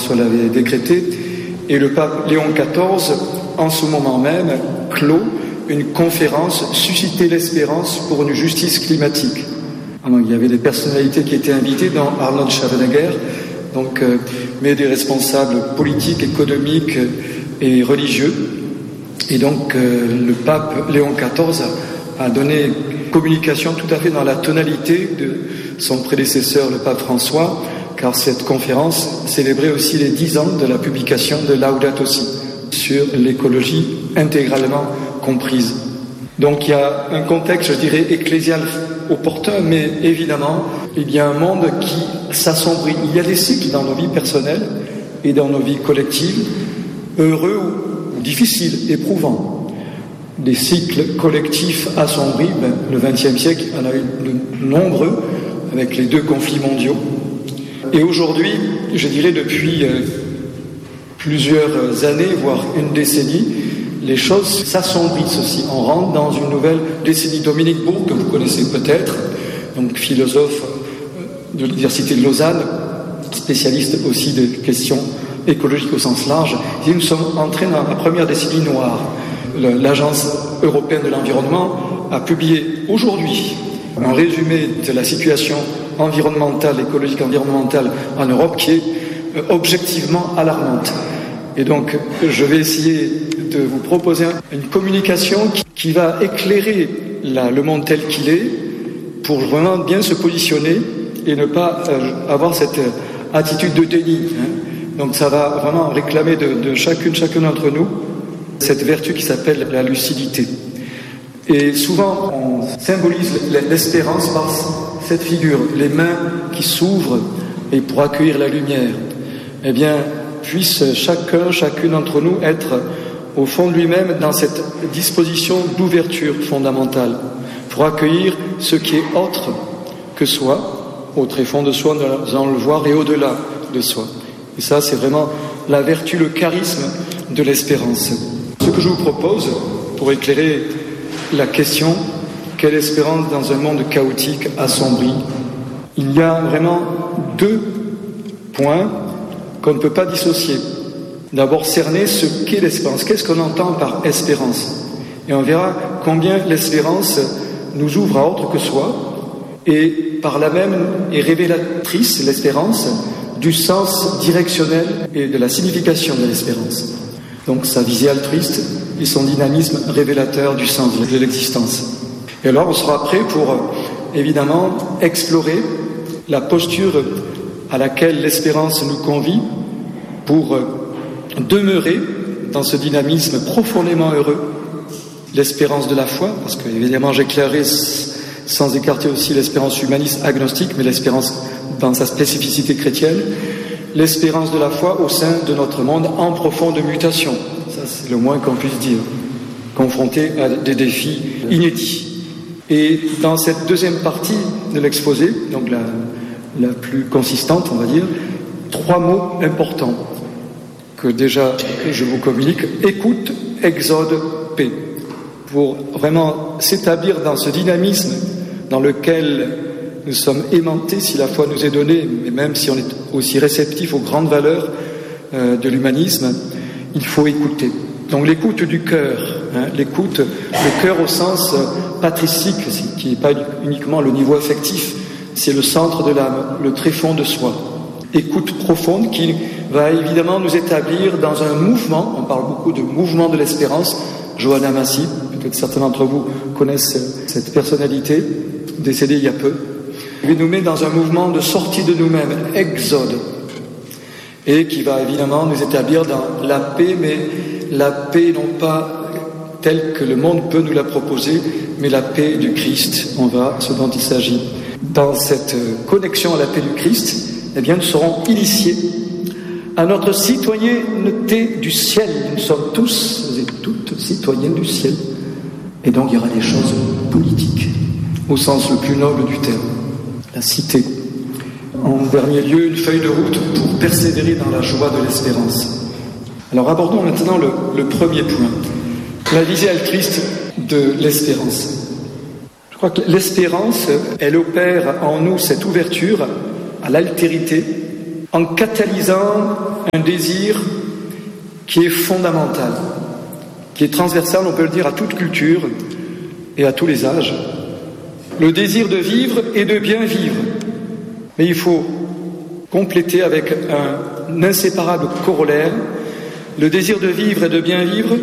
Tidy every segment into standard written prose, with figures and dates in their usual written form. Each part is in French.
François l'avait décrété, et le pape Léon XIV, en ce moment même, clôt une conférence « Susciter l'espérance pour une justice climatique ». Alors, il y avait des personnalités qui étaient invitées, dont Arnold Schwarzenegger, mais des responsables politiques, économiques et religieux. Et donc, le pape Léon XIV a donné communication tout à fait dans la tonalité de son prédécesseur, le pape François, car cette conférence célébrait aussi les 10 ans de la publication de Laudato Si, sur l'écologie intégralement comprise. Donc il y a un contexte, je dirais, ecclésial opportun, mais évidemment, il y a un monde qui s'assombrit. Il y a des cycles dans nos vies personnelles et dans nos vies collectives, heureux ou difficiles, éprouvants. Des cycles collectifs assombris, le XXe siècle en a eu de nombreux, avec les 2 conflits mondiaux. Et aujourd'hui, je dirais depuis plusieurs années, voire une décennie, les choses s'assombrissent aussi. On rentre dans une nouvelle décennie. Dominique Bourg, que vous connaissez peut-être, donc philosophe de l'Université de Lausanne, spécialiste aussi des questions écologiques au sens large, dit nous sommes entrés dans la première décennie noire. L'Agence européenne de l'environnement a publié aujourd'hui un résumé de la situation environnementale, écologique environnementale en Europe qui est objectivement alarmante. Et donc, je vais essayer de vous proposer une communication qui va éclairer le monde tel qu'il est pour vraiment bien se positionner et ne pas avoir cette attitude de déni. Donc, ça va vraiment réclamer de chacun d'entre nous cette vertu qui s'appelle la lucidité. Et souvent, on symbolise l'espérance par cette figure, les mains qui s'ouvrent et pour accueillir la lumière. Eh bien, puisse chacune d'entre nous être au fond de lui-même dans cette disposition d'ouverture fondamentale pour accueillir ce qui est autre que soi, au tréfonds de soi, dans le voir et au-delà de soi. Et ça, c'est vraiment la vertu, le charisme de l'espérance. Ce que je vous propose, pour éclairer la question, quelle espérance dans un monde chaotique, assombri, il y a vraiment 2 points qu'on ne peut pas dissocier. D'abord, cerner ce qu'est l'espérance. Qu'est-ce qu'on entend par espérance? Et on verra combien l'espérance nous ouvre à autre que soi et par là même est révélatrice, l'espérance, du sens directionnel et de la signification de l'espérance. Donc sa visée altruiste et son dynamisme révélateur du sens de l'existence. Et alors on sera prêt pour, évidemment, explorer la posture à laquelle l'espérance nous convie pour demeurer dans ce dynamisme profondément heureux. L'espérance de la foi, parce que évidemment j'éclairerai sans écarter aussi l'espérance humaniste agnostique, mais l'espérance dans sa spécificité chrétienne, l'espérance de la foi au sein de notre monde en profonde mutation. Ça, c'est le moins qu'on puisse dire, confronté à des défis inédits. Et dans cette deuxième partie de l'exposé, donc la plus consistante, on va dire, 3 mots importants que déjà je vous communique: écoute, exode, paix, pour vraiment s'établir dans ce dynamisme dans lequel nous sommes aimantés si la foi nous est donnée, mais même si on est aussi réceptif aux grandes valeurs de l'humanisme, il faut écouter. Donc l'écoute du cœur, l'écoute, le cœur au sens patricique, qui n'est pas uniquement le niveau affectif, c'est le centre de l'âme, le tréfonds de soi. Écoute profonde qui va évidemment nous établir dans un mouvement, on parle beaucoup de mouvement de l'espérance. Johanna Massy, peut-être certains d'entre vous connaissent cette personnalité, décédée il y a peu. Il nous met dans un mouvement de sortie de nous-mêmes, exode, et qui va évidemment nous établir dans la paix, mais la paix non pas telle que le monde peut nous la proposer, mais la paix du Christ. On verra ce dont il s'agit. Dans cette connexion à la paix du Christ, eh bien, nous serons initiés à notre citoyenneté du ciel. Nous sommes tous et toutes citoyens du ciel. Et donc, il y aura des choses politiques, au sens le plus noble du terme. La cité. En dernier lieu, une feuille de route pour persévérer dans la joie de l'espérance. Alors, abordons maintenant le premier point. La visée altruiste de l'espérance. Je crois que l'espérance, elle opère en nous cette ouverture à l'altérité, en catalysant un désir qui est fondamental, qui est transversal, on peut le dire, à toute culture et à tous les âges. Le désir de vivre et de bien vivre. Mais il faut compléter avec un inséparable corollaire, le désir de vivre et de bien vivre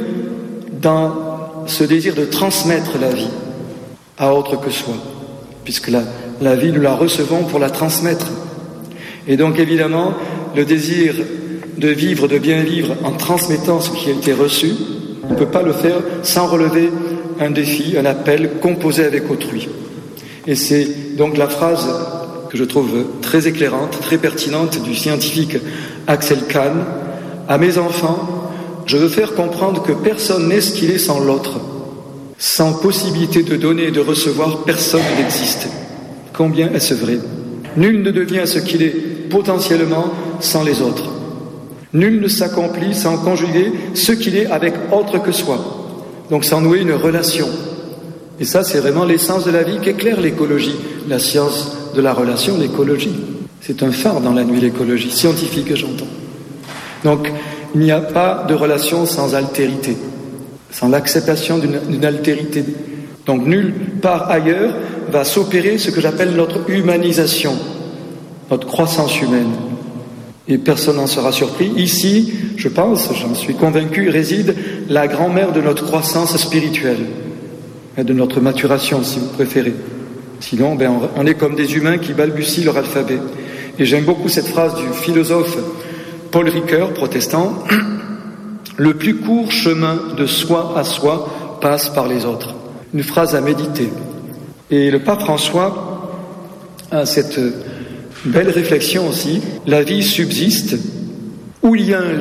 dans ce désir de transmettre la vie à autre que soi, puisque la vie, nous la recevons pour la transmettre. Et donc évidemment, le désir de vivre, de bien vivre en transmettant ce qui a été reçu, on ne peut pas le faire sans relever un défi, un appel composé avec autrui. Et c'est donc la phrase que je trouve très éclairante, très pertinente du scientifique Axel Kahn. À mes enfants, je veux faire comprendre que personne n'est ce qu'il est sans l'autre. Sans possibilité de donner et de recevoir, personne n'existe. Combien est-ce vrai? Nul ne devient ce qu'il est potentiellement sans les autres. Nul ne s'accomplit sans conjuguer ce qu'il est avec autre que soi. Donc sans nouer une relation. Et ça, c'est vraiment l'essence de la vie qu'éclaire l'écologie, la science de la relation, l'écologie. C'est un phare dans la nuit, l'écologie, scientifique, j'entends. Donc, il n'y a pas de relation sans altérité, sans l'acceptation d'une altérité. Donc, nulle part ailleurs va s'opérer ce que j'appelle notre humanisation, notre croissance humaine. Et personne n'en sera surpris. Ici, je pense, j'en suis convaincu, réside la grand-mère de notre croissance spirituelle, et de notre maturation, si vous préférez. Sinon, on est comme des humains qui balbutient leur alphabet. Et j'aime beaucoup cette phrase du philosophe Paul Ricoeur, protestant, « Le plus court chemin de soi à soi passe par les autres ». Une phrase à méditer. Et le pape François a cette belle réflexion aussi. La vie subsiste où il y a un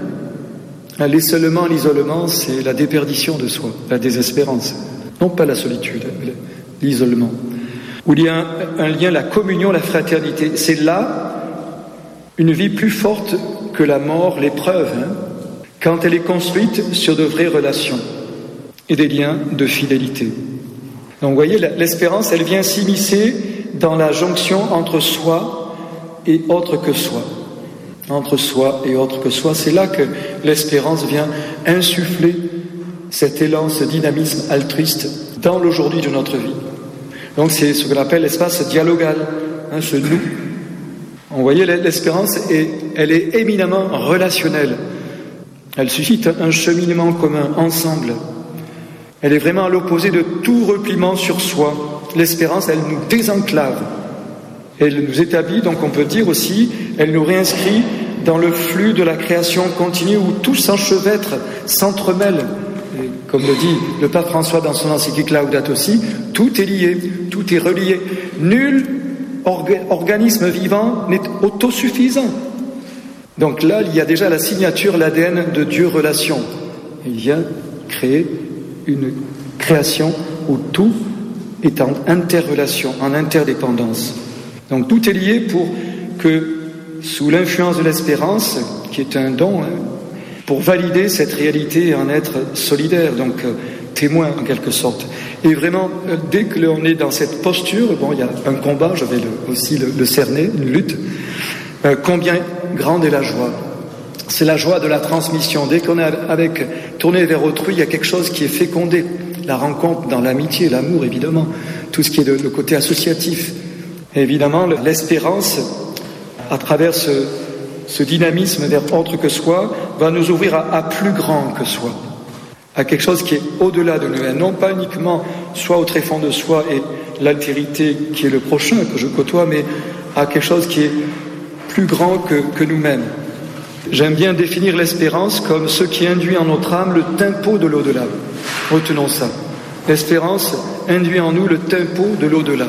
lien. L'essolement, l'isolement, c'est la déperdition de soi, la désespérance. Non pas la solitude, l'isolement. Où il y a un lien, la communion, la fraternité. C'est là une vie plus forte que la mort, l'épreuve, quand elle est construite sur de vraies relations et des liens de fidélité. Donc vous voyez, l'espérance, elle vient s'immiscer dans la jonction entre soi et autre que soi. Entre soi et autre que soi, c'est là que l'espérance vient insuffler cet élan, ce dynamisme altruiste dans l'aujourd'hui de notre vie. Donc c'est ce qu'on appelle l'espace dialogal, ce nous. Vous voyez, l'espérance, elle est éminemment relationnelle. Elle suscite un cheminement commun, ensemble. Elle est vraiment à l'opposé de tout repliement sur soi. L'espérance, elle nous désenclave. Elle nous établit, donc on peut dire aussi, elle nous réinscrit dans le flux de la création continue où tout s'enchevêtre, s'entremêle. Et comme le dit le pape François dans son encyclique Laudato Si, tout est lié, tout est relié. Nul organisme vivant n'est autosuffisant. Donc là, il y a déjà la signature, l'ADN de Dieu relation. Il vient créer une création où tout est en interrelation, en interdépendance. Donc tout est lié pour que, sous l'influence de l'espérance, qui est un don, pour valider cette réalité et en être solidaire, donc témoin en quelque sorte. Et vraiment, dès que l'on est dans cette posture, il y a un combat, je vais aussi le cerner, une lutte. Combien grande est la joie? C'est la joie de la transmission. Dès qu'on est tourné vers autrui, il y a quelque chose qui est fécondé. La rencontre dans l'amitié, l'amour, évidemment. Tout ce qui est le côté associatif. Et évidemment, l'espérance, à travers ce dynamisme vers autre que soi, va nous ouvrir à plus grand que soi. À quelque chose qui est au-delà de nous-mêmes. Non pas uniquement soit au tréfonds de soi et l'altérité qui est le prochain que je côtoie, mais à quelque chose qui est plus grand que nous-mêmes. J'aime bien définir l'espérance comme ce qui induit en notre âme le tempo de l'au-delà. Retenons ça. L'espérance induit en nous le tempo de l'au-delà.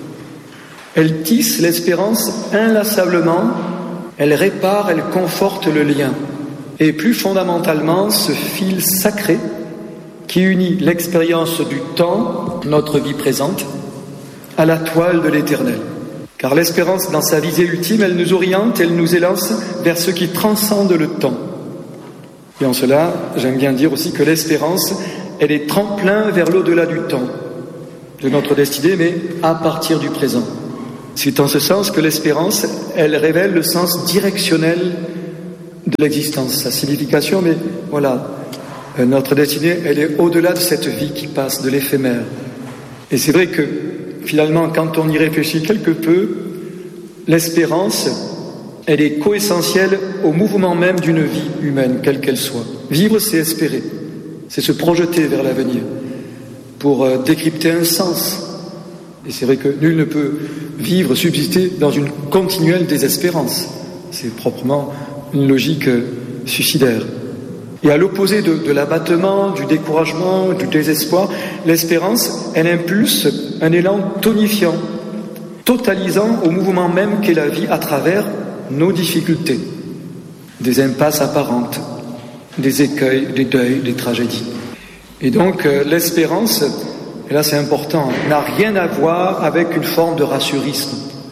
Elle tisse l'espérance inlassablement, elle répare, elle conforte le lien. Et plus fondamentalement, ce fil sacré qui unit l'expérience du temps, notre vie présente, à la toile de l'éternel. Car l'espérance, dans sa visée ultime, elle nous oriente, elle nous élance vers ce qui transcende le temps. Et en cela, j'aime bien dire aussi que l'espérance, elle est tremplin vers l'au-delà du temps, de notre destinée, mais à partir du présent. C'est en ce sens que l'espérance, elle révèle le sens directionnel de l'existence, sa signification, mais voilà, notre destinée, elle est au-delà de cette vie qui passe, de l'éphémère. Et c'est vrai que, finalement, quand on y réfléchit quelque peu, l'espérance, elle est coessentielle au mouvement même d'une vie humaine, quelle qu'elle soit. Vivre, c'est espérer, c'est se projeter vers l'avenir, pour décrypter un sens. Et c'est vrai que nul ne peut vivre, subsister dans une continuelle désespérance. C'est proprement une logique suicidaire. Et à l'opposé de l'abattement, du découragement, du désespoir, l'espérance, elle impulse un élan tonifiant, totalisant au mouvement même qu'est la vie à travers nos difficultés, des impasses apparentes, des écueils, des deuils, des tragédies. Et donc l'espérance, et là c'est important, n'a rien à voir avec une forme de rassurisme,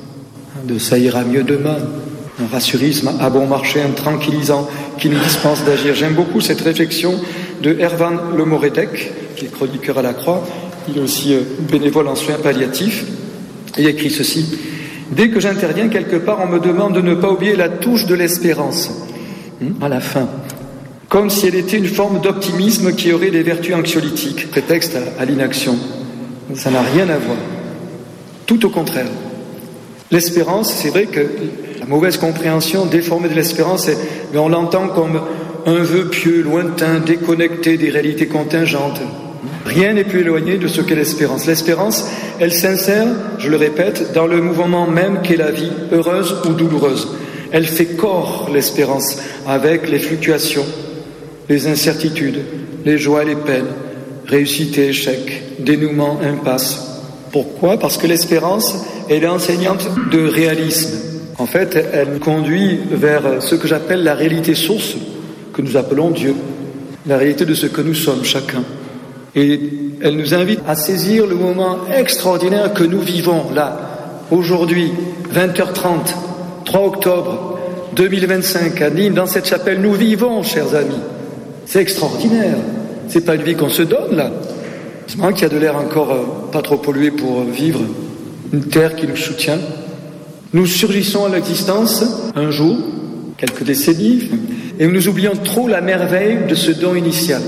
de ça ira mieux demain, un rassurisme à bon marché, un tranquillisant qui nous dispense d'agir. J'aime beaucoup cette réflexion de Erwan Lemoredec, qui est chroniqueur à la Croix, il est aussi bénévole en soins palliatifs. Il écrit ceci: dès que j'interviens quelque part, on me demande de ne pas oublier la touche de l'espérance, à la fin, comme si elle était une forme d'optimisme qui aurait des vertus anxiolytiques, prétexte à l'inaction. Ça n'a rien à voir. Tout au contraire. L'espérance, c'est vrai que la mauvaise compréhension déformée de l'espérance, mais on l'entend comme un vœu pieux, lointain, déconnecté des réalités contingentes. Rien n'est plus éloigné de ce qu'est l'espérance. L'espérance, elle s'insère, je le répète, dans le mouvement même qu'est la vie, heureuse ou douloureuse. Elle fait corps, l'espérance, avec les fluctuations, les incertitudes, les joies et les peines, réussite et échec, dénouement, impasse. Pourquoi ? Parce que l'espérance, elle est enseignante de réalisme. En fait, elle nous conduit vers ce que j'appelle la réalité source, que nous appelons Dieu, la réalité de ce que nous sommes chacun. Et elle nous invite à saisir le moment extraordinaire que nous vivons là, aujourd'hui, 20h30, 3 octobre 2025, à Nîmes, dans cette chapelle. Nous vivons, chers amis. C'est extraordinaire. C'est pas une vie qu'on se donne, là. C'est vrai qu'il y a de l'air encore pas trop pollué pour vivre, une terre qui nous soutient. Nous surgissons à l'existence un jour, quelques décennies, et nous oublions trop la merveille de ce don initial.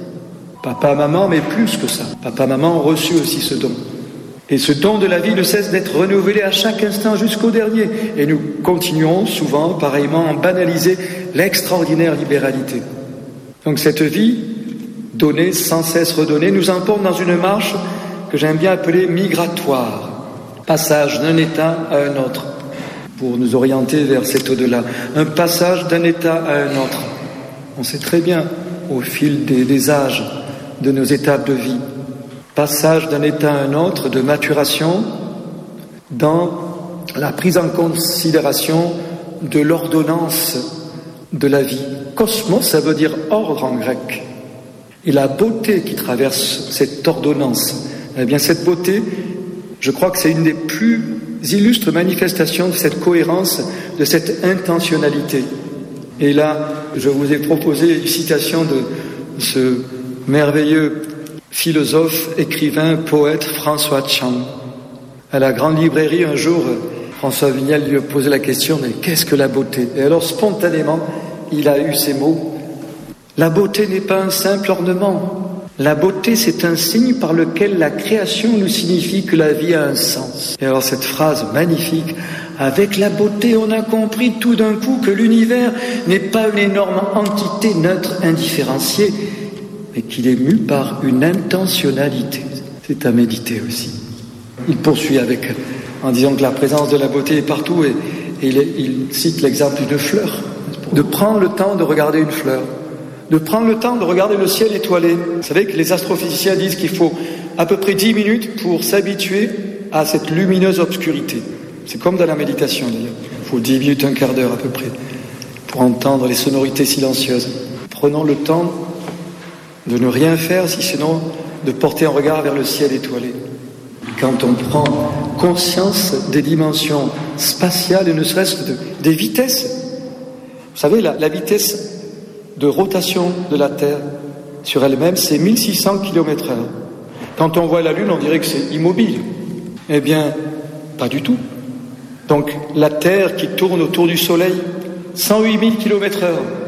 Papa, maman, mais plus que ça. Papa, maman ont reçu aussi ce don. Et ce don de la vie ne cesse d'être renouvelé à chaque instant jusqu'au dernier. Et nous continuons souvent, pareillement, à banaliser l'extraordinaire libéralité. Donc cette vie, donnée, sans cesse redonnée, nous emporte dans une marche que j'aime bien appeler migratoire. Passage d'un état à un autre, pour nous orienter vers cet au-delà. Un passage d'un état à un autre. On sait très bien, au fil des âges, de nos étapes de vie, passage d'un état à un autre, de maturation, dans la prise en considération de l'ordonnance de la vie. Cosmos, ça veut dire ordre en grec. Et la beauté qui traverse cette ordonnance, eh bien cette beauté, je crois que c'est une des plus illustres manifestations de cette cohérence, de cette intentionnalité. Et là, je vous ai proposé une citation de ce merveilleux philosophe, écrivain, poète François Chan. À la grande librairie, un jour, François Vignal lui a posé la question, mais qu'est-ce que la beauté ? Et alors, spontanément, il a eu ces mots. La beauté n'est pas un simple ornement. La beauté, c'est un signe par lequel la création nous signifie que la vie a un sens. Et alors, cette phrase magnifique, avec la beauté, on a compris tout d'un coup que l'univers n'est pas une énorme entité neutre, indifférenciée, mais qu'il est mu par une intentionnalité. C'est à méditer aussi. Il poursuit en disant que la présence de la beauté est partout, et il cite l'exemple d'une fleur. De prendre le temps de regarder une fleur, de prendre le temps de regarder le ciel étoilé. Vous savez que les astrophysiciens disent qu'il faut à peu près 10 minutes pour s'habituer à cette lumineuse obscurité. C'est comme dans la méditation d'ailleurs. Il faut 10 minutes, un quart d'heure à peu près, pour entendre les sonorités silencieuses. Prenons le temps de ne rien faire, si sinon de porter un regard vers le ciel étoilé. Quand on prend conscience des dimensions spatiales et ne serait-ce que des vitesses. Vous savez, la vitesse de rotation de la Terre sur elle-même, c'est 1600 km/h. Quand on voit la Lune, on dirait que c'est immobile. Eh bien, pas du tout. Donc la Terre qui tourne autour du Soleil, 108 000 km/h.